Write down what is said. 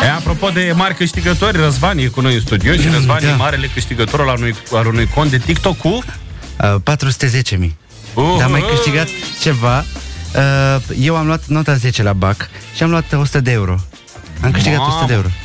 Apropo de mari câștigători, Răzvan e cu noi în studio și Răzvan e marele câștigător al unui cont de TikTok cu 410.000. Dar am mai câștigat ceva. Eu am luat nota 10 la BAC și am luat 100 de euro. Am câștigat 100 de euro.